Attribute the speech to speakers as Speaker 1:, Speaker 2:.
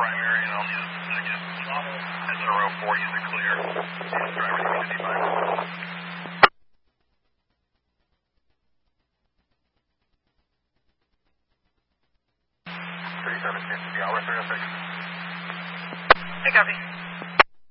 Speaker 1: primary, and I'll need a second. SRO 40 is a clear. Driver to 55. 37, Yaller 306.
Speaker 2: Hey, copy.